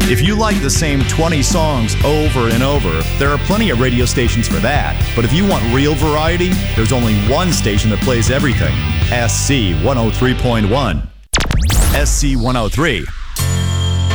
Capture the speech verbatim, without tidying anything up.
If you like the same twenty songs over and over, there are plenty of radio stations for that. But if you want real variety, there's only one station that plays everything. S C one oh three point one. S C one oh three.